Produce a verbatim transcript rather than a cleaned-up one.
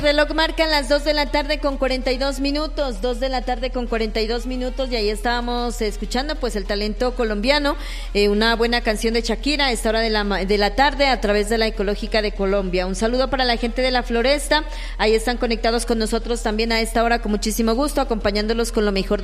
Reloj marca las dos de la tarde con cuarenta y dos minutos, dos de la tarde con cuarenta y dos minutos, y ahí estábamos escuchando pues el talento colombiano, eh, una buena canción de Shakira a esta hora de la, de la tarde a través de la Ecológica de Colombia. Un saludo para la gente de la Floresta, ahí están conectados con nosotros también a esta hora con muchísimo gusto, acompañándolos con lo mejor de